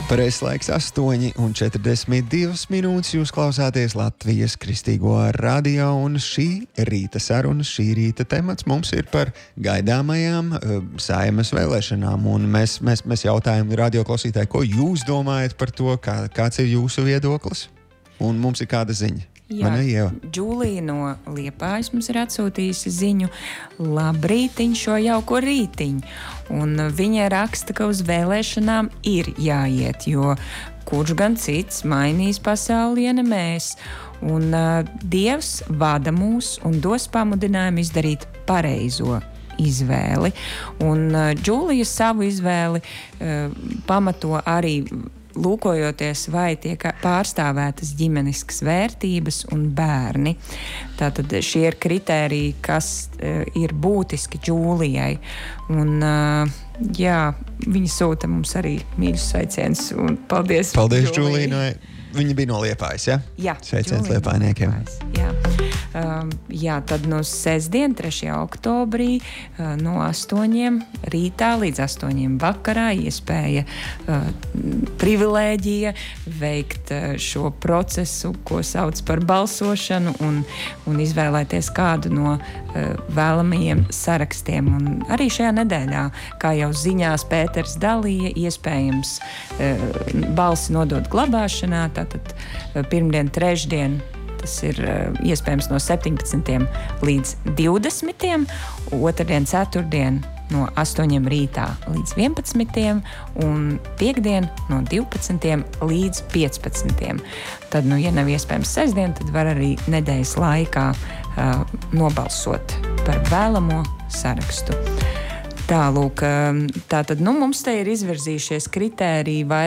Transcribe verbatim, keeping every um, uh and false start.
Pareizais laiks astoņi un četrdesmit divas minūtes. Jūs klausāties Latvijas Kristīgo radio, un šī rīta saruna, šī rīta temats mums ir par gaidāmajām uh, Saeimas vēlēšanām. Un mēs, mēs, mēs jautājam radioklausītāji, ko jūs domājat par to, kā, kāds ir jūsu viedoklis? Un mums ir kāda ziņa. Jā, Džūlija no Liepājas mums ir atsūtījusi ziņu: labrītiņ, šo jauko rītiņu. Un viņa raksta, ka uz vēlēšanām ir jāiet, jo kurš gan cits mainīs pasauli, ja ne mēs. Un uh, Dievs vada mūs un dos pamudinājumu izdarīt pareizo izvēli. Un uh, Džūlija savu izvēli uh, pamato arī lūkojoties, vai tiek pārstāvētas ģimeniskas vērtības un bērni. Tātad šie ir kritēriji, kas uh, ir būtiski Džūlijai. Un, uh, jā, viņa sūta mums arī mīļus sveicienus. Un paldies, paldies Džūlijai. No, viņa bija no Liepājas, ja? Jā, sveiciens Liepājniekiem. Jā. Um, jā, tad no sestdien, trešajā oktobrī, uh, no astoņiem rītā līdz astoņiem vakarā iespēja uh, privilēģija veikt uh, šo procesu, ko sauc par balsošanu, un, un izvēlēties kādu no uh, vēlamajiem sarakstiem. Un arī šajā nedēļā, kā jau ziņās Pēters dalīja, iespējams uh, balsi nodot glabāšanā, tātad uh, pirmdien, trešdien, tas ir uh, iespējams no septiņpadsmitiem līdz divdesmitiem, otrdien, ceturtdien no astoņiem rītā līdz vienpadsmitiem un piekdien no divpadsmitiem līdz piecpadsmitiem. Tad, nu, ja nav iespējams sestdien, tad var arī nedēļas laikā uh, nobalsot par vēlamo sarakstu. Tālūk, tā tad, nu, mums te ir izvirzījušies kritēriji vai